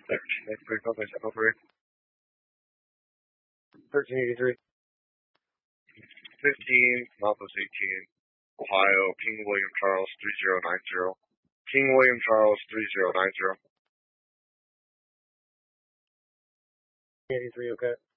1383. 15, Southwest 18, Ohio, King William Charles 3090. King William Charles 3090. 83, okay.